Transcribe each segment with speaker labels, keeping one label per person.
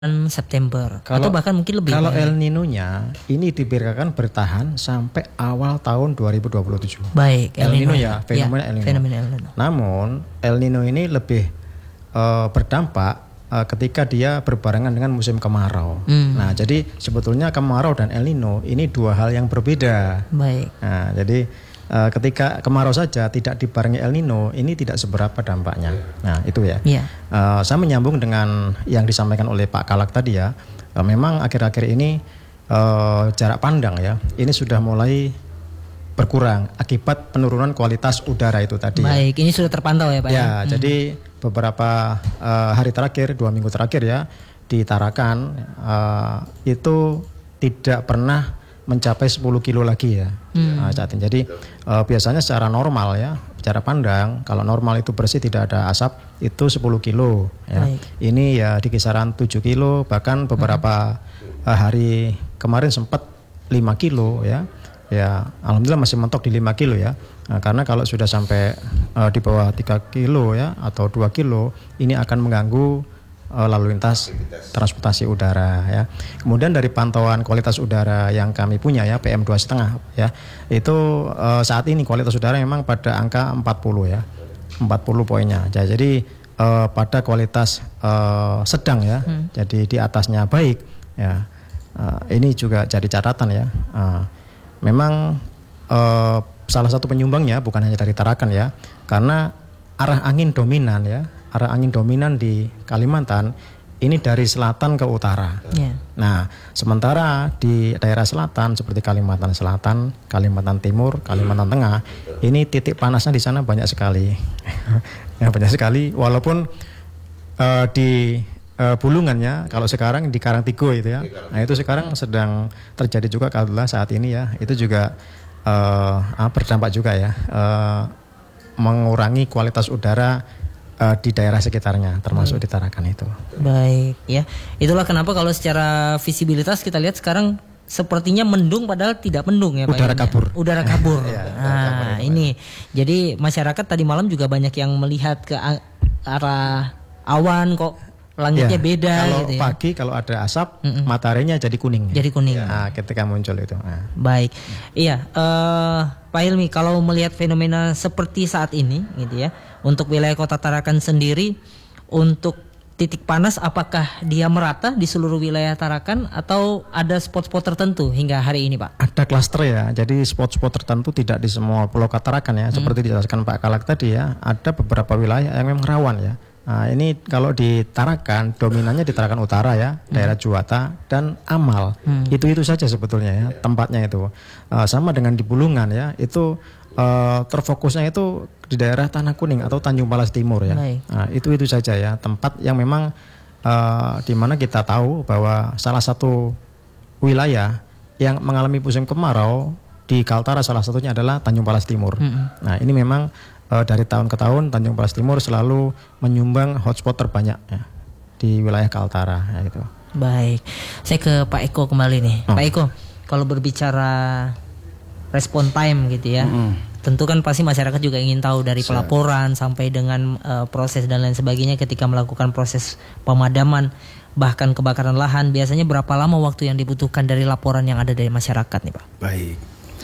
Speaker 1: September atau bahkan mungkin lebih.
Speaker 2: Kalau El Nino-nya ini diperkirakan bertahan sampai awal tahun 2027.
Speaker 1: Baik,
Speaker 2: El Nino ya, fenomena El Nino.
Speaker 1: Fenomena El Nino.
Speaker 2: Namun El Nino ini lebih berdampak ketika dia berbarengan dengan musim kemarau. Nah, jadi sebetulnya kemarau dan El Nino ini dua hal yang berbeda.
Speaker 1: Baik.
Speaker 2: Nah, jadi ketika kemarau saja tidak dibarengi El Nino, ini tidak seberapa dampaknya. Nah, itu ya.
Speaker 1: Yeah.
Speaker 2: Saya menyambung dengan yang disampaikan oleh Pak Kalak tadi ya. Memang akhir-akhir ini jarak pandang ya, ini sudah mulai berkurang akibat penurunan kualitas udara itu tadi.
Speaker 1: Baik, ini sudah terpantau ya Pak?
Speaker 2: Ya, jadi beberapa hari terakhir, 2 minggu terakhir ya, di Tarakan itu tidak pernah mencapai 10 kilo lagi ya saat ini. Jadi biasanya secara normal ya, secara pandang kalau normal itu bersih tidak ada asap itu 10 kilo ya. Ini ya di kisaran 7 kilo, bahkan beberapa hari kemarin sempat 5 kilo ya. Ya alhamdulillah masih mentok di 5 kilo ya. Karena kalau sudah sampai di bawah 3 kilo ya atau 2 kilo ini akan mengganggu lalu lintas transportasi udara ya. Kemudian dari pantauan kualitas udara yang kami punya ya, PM2,5 ya, itu saat ini kualitas udara memang pada angka 40 ya, 40 poinnya. Jadi pada kualitas sedang ya, jadi di atasnya baik ya. Ini juga jadi catatan ya. Memang salah satu penyumbangnya bukan hanya dari Tarakan ya, karena arah angin dominan ya. Arah angin dominan di Kalimantan ini dari selatan ke utara. Yeah. Nah, sementara di daerah selatan seperti Kalimantan Selatan, Kalimantan Timur, Kalimantan Tengah, ini titik panasnya di sana banyak sekali. Ya, banyak sekali. Walaupun di Bulungannya, kalau sekarang di Karangtigo itu ya, nah itu sekarang sedang terjadi juga kalau saat ini ya, itu juga berdampak juga ya, mengurangi kualitas udara di daerah sekitarnya termasuk di Tarakan itu.
Speaker 1: Baik ya, itulah kenapa kalau secara visibilitas kita lihat sekarang sepertinya mendung padahal tidak mendung ya Pak.
Speaker 2: Udara kabur.
Speaker 1: Udara kabur.
Speaker 2: Ya,
Speaker 1: nah ini jadi masyarakat tadi malam juga banyak yang melihat ke arah awan kok langitnya
Speaker 2: ya,
Speaker 1: beda
Speaker 2: kalau
Speaker 1: gitu ya.
Speaker 2: Pagi kalau ada asap mataharinya jadi kuning.
Speaker 1: Jadi kuning.
Speaker 2: Nah, ketika muncul itu. Nah.
Speaker 1: Baik. Iya, Pak Hilmi, kalau melihat fenomena seperti saat ini gitu ya, untuk wilayah Kota Tarakan sendiri, untuk titik panas apakah dia merata di seluruh wilayah Tarakan atau ada spot-spot tertentu hingga hari ini Pak?
Speaker 2: Ada klaster ya, jadi spot-spot tertentu tidak di semua pulau Tarakan ya, seperti dijelaskan Pak Kalak tadi ya, ada beberapa wilayah yang memang rawan ya. Nah, ini kalau di Tarakan dominannya di Tarakan Utara ya, daerah Juwata dan Amal. Itu saja sebetulnya ya tempatnya itu. Sama dengan di Bulungan ya, itu terfokusnya itu di daerah Tanah Kuning atau Tanjung Palas Timur ya. Nah, itu saja ya tempat yang memang di mana kita tahu bahwa salah satu wilayah yang mengalami musim kemarau di Kaltara salah satunya adalah Tanjung Palas Timur. Nah, ini memang dari tahun ke tahun Tanjung Palas Timur selalu menyumbang hotspot terbanyak ya, di wilayah Kaltara ya, gitu.
Speaker 1: Baik, saya ke Pak Eko kembali nih. Pak Eko, kalau berbicara respon time gitu ya, tentu kan pasti masyarakat juga ingin tahu dari pelaporan sampai dengan proses dan lain sebagainya ketika melakukan proses pemadaman bahkan kebakaran lahan, biasanya berapa lama waktu yang dibutuhkan dari laporan yang ada dari masyarakat nih Pak?
Speaker 3: Baik.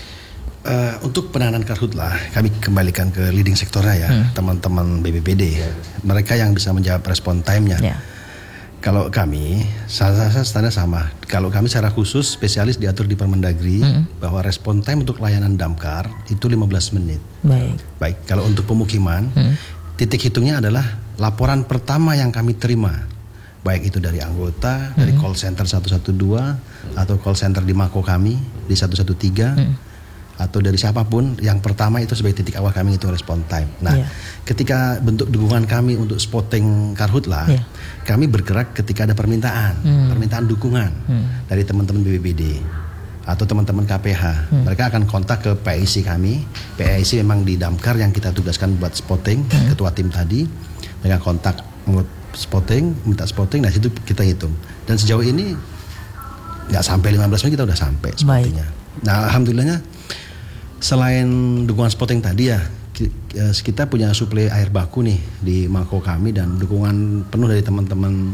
Speaker 3: Untuk penanganan karhutlah kami kembalikan ke leading sektornya ya, teman-teman BPBD, mereka yang bisa menjawab respon time-nya. Kalau kami, standar sama. Kalau kami secara khusus spesialis diatur di Permendagri bahwa respon time untuk layanan damkar itu 15 menit. Baik. Kalau untuk pemukiman, titik hitungnya adalah laporan pertama yang kami terima, baik itu dari anggota, dari call center 112 atau call center di Mako kami di 113. Atau dari siapapun, yang pertama itu sebagai titik awal kami itu respon time. Nah, ketika bentuk dukungan kami untuk spotting karhutlah, kami bergerak ketika ada permintaan dukungan dari teman-teman BPBD atau teman-teman KPH. Mereka akan kontak ke PIC kami. PIC memang di Damkar yang kita tugaskan buat spotting, ketua tim tadi. Mereka kontak minta spotting, nah situ kita hitung. Dan sejauh ini nggak sampai 15 menit kita udah sampai spottingnya. Nah, alhamdulillahnya selain dukungan spotting tadi ya, kita punya suplai air baku nih di Mako kami dan dukungan penuh dari teman-teman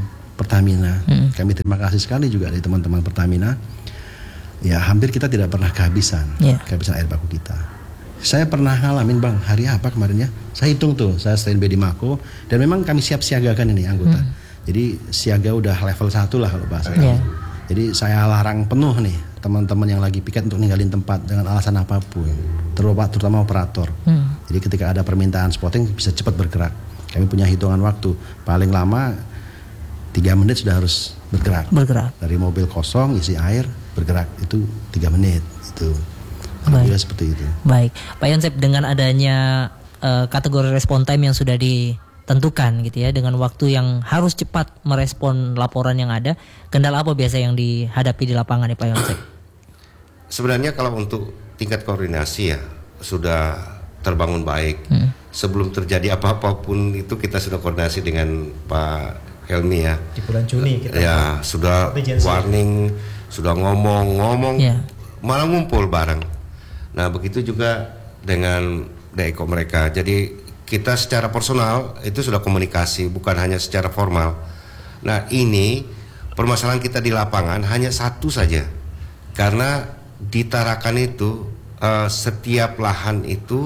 Speaker 3: Pertamina. Kami terima kasih sekali juga dari teman-teman Pertamina. Ya hampir kita tidak pernah kehabisan air baku kita. Saya pernah ngalamin Bang, hari apa kemarin ya? Saya hitung tuh, saya standby di Mako dan memang kami siap siagakan ini anggota. Jadi siaga udah level 1 lah kalau bahasa kami. Jadi saya larang penuh nih teman-teman yang lagi piket untuk ninggalin tempat dengan alasan apapun, terutama operator. Jadi ketika ada permintaan spotting bisa cepat bergerak. Kami punya hitungan waktu, paling lama 3 menit sudah harus bergerak. Dari mobil kosong isi air bergerak itu 3 menit itu. Baik. Seperti itu.
Speaker 1: Baik, Pak Yonsep, dengan adanya kategori respon time yang sudah ditentukan gitu ya, dengan waktu yang harus cepat merespon laporan yang ada, kendala apa biasa yang dihadapi di lapangan ya Pak Yonsep?
Speaker 4: Sebenarnya kalau untuk tingkat koordinasi ya sudah terbangun baik. Sebelum terjadi apa-apapun itu kita sudah koordinasi dengan Pak Helmi ya. Di bulan Juni kita. Ya sudah warning, sudah ngomong, malah ngumpul bareng. Nah begitu juga dengan DECO mereka. Jadi kita secara personal itu sudah komunikasi, bukan hanya secara formal. Nah ini permasalahan kita di lapangan hanya satu saja, karena di Tarakan itu setiap lahan itu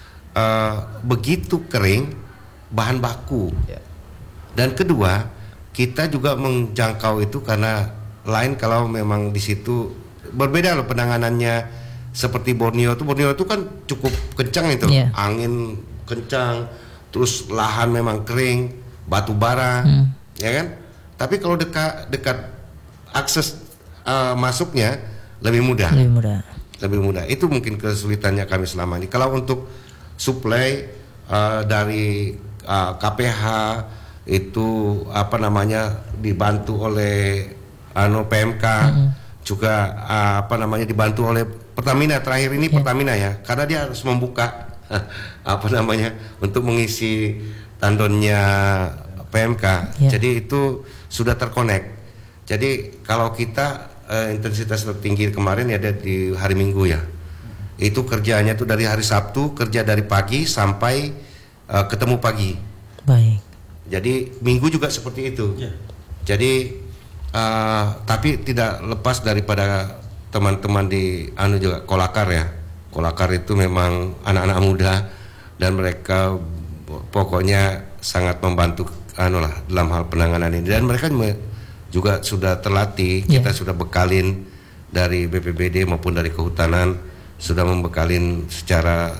Speaker 4: begitu kering bahan baku. Dan kedua kita juga menjangkau itu karena lain kalau memang di situ berbeda loh penanganannya. Seperti Borneo itu kan cukup kencang itu, angin kencang, terus lahan memang kering, batu bara, ya kan? Tapi kalau dekat akses masuknya lebih mudah. Itu mungkin kesulitannya kami selama ini. Kalau untuk supply dari KPH itu dibantu oleh PMK, juga dibantu oleh Pertamina terakhir ini Pertamina ya, karena dia harus membuka untuk mengisi tandonnya PMK. Jadi itu sudah terkonek. Jadi kalau kita intensitas tertinggi kemarin ya ada di hari Minggu ya. Itu kerjanya tuh dari hari Sabtu, kerja dari pagi sampai ketemu pagi.
Speaker 1: Baik.
Speaker 4: Jadi Minggu juga seperti itu. Jadi tapi tidak lepas daripada teman-teman di juga Kolakar ya. Kolakar itu memang anak-anak muda dan mereka pokoknya sangat membantu dalam hal penanganan ini, dan mereka juga sudah terlatih. Kita sudah bekalin dari BPBD maupun dari kehutanan, sudah membekalin secara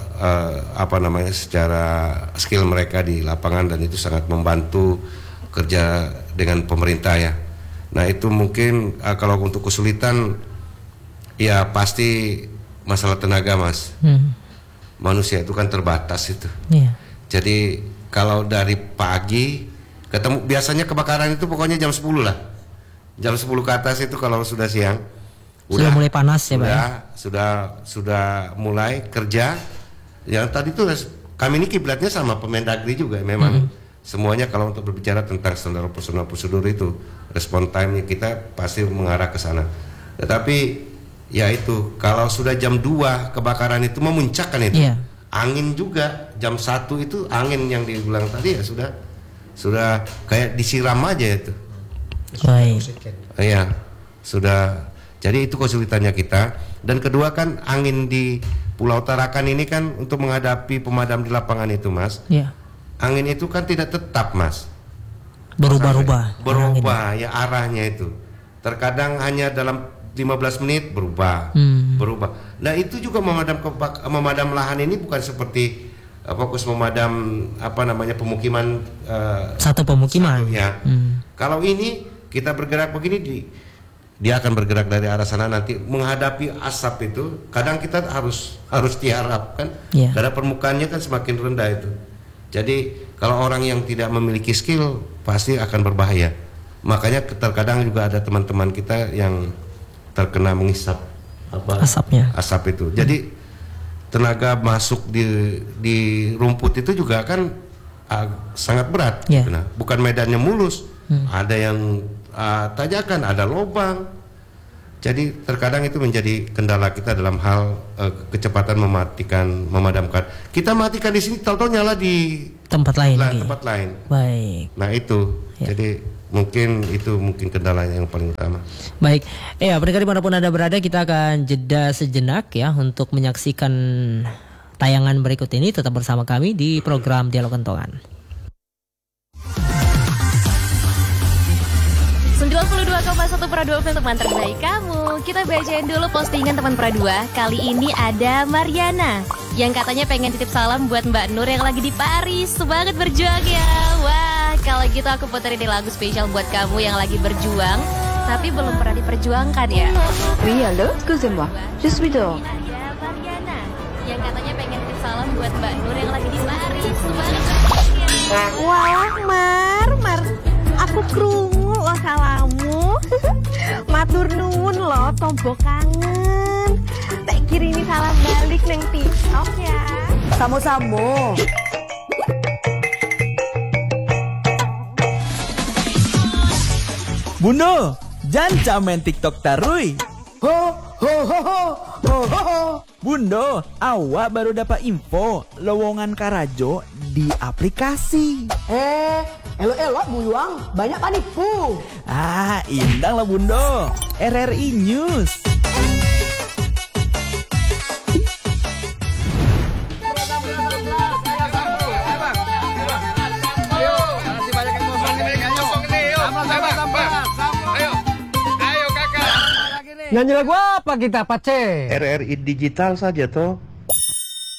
Speaker 4: secara skill mereka di lapangan, dan itu sangat membantu kerja dengan pemerintah ya. Nah itu mungkin kalau untuk kesulitan ya pasti masalah tenaga Mas. Manusia itu kan terbatas itu. Jadi kalau dari pagi ketemu, biasanya kebakaran itu pokoknya jam 10 lah. Jam 10 ke atas itu kalau sudah siang.
Speaker 1: Sudah mulai panas ya Pak?
Speaker 4: Sudah mulai kerja. Yang tadi tuh kami ini kiblatnya sama Pemendagri juga memang. Semuanya kalau untuk berbicara tentang standar operasional prosedur itu, respon time kita pasti mengarah ke sana. Tetapi ya itu kalau sudah jam 2 kebakaran itu memuncak kan itu. Angin juga jam 1 itu angin yang dibilang tadi ya sudah kayak disiram aja itu. Iya, sudah. Jadi itu kesulitannya kita. Dan kedua kan angin di Pulau Tarakan ini kan untuk menghadapi pemadam di lapangan itu Mas. Angin itu kan tidak tetap Mas. Berubah ya arahnya itu. Terkadang hanya dalam 15 menit berubah. Nah itu juga memadam lahan ini bukan seperti fokus memadam pemukiman
Speaker 1: satu pemukiman.
Speaker 4: Kalau ini kita bergerak begini dia akan bergerak dari arah sana nanti menghadapi asap itu. Kadang kita harus tiarap kan, karena permukaannya kan semakin rendah itu. Jadi kalau orang yang tidak memiliki skill pasti akan berbahaya. Makanya terkadang juga ada teman-teman kita yang terkena mengisap asap itu. Jadi tenaga masuk di rumput itu juga kan sangat berat. Bukan medannya mulus, ada yang tajakan, ada lubang. Jadi terkadang itu menjadi kendala kita dalam hal kecepatan memadamkan. Kita matikan di sini, tahu-tahu nyala di
Speaker 1: tempat lain.
Speaker 4: Tempat lain.
Speaker 1: Baik.
Speaker 4: Nah itu, jadi Mungkin itu kendalanya yang paling utama.
Speaker 1: Baik, pendengar dimanapun Anda berada, kita akan jeda sejenak ya untuk menyaksikan tayangan berikut ini. Tetap bersama kami di program Dialog Kentongan.
Speaker 5: 92,1 Pradua FM, teman terbaik kamu. Kita bacain dulu postingan teman Pradua. Kali ini ada Mariana yang katanya pengen titip salam buat Mbak Nur yang lagi di Paris. Semangat berjuang ya. Wah, kalau gitu aku puterin lagu spesial buat kamu yang lagi berjuang tapi belum pernah diperjuangkan ya.
Speaker 6: Oui, allô, excusez-moi, je suis dehors.
Speaker 5: Ada Mariana yang katanya pengen titip salam buat Mbak Nur yang lagi di Paris. Semangat berjuang ya.
Speaker 7: Wah, Mar, aku krungu lo salamu. Matur nuwun lo, tombok kangen. Tak kirimi salam balik neng TikTok ya.
Speaker 6: Samo-samo.
Speaker 8: Bundo, jangan main TikTok tarui.
Speaker 6: Ho ho ho ho ho ho ho.
Speaker 8: Bundo, awak baru dapat info lowongan Karajo di aplikasi.
Speaker 6: Elok-elok buyuang, banyak panipu.
Speaker 8: Indang lah Bundo. RRI News.
Speaker 6: Nyanyi lagu apa kita, Pace?
Speaker 9: RRI Digital saja toh.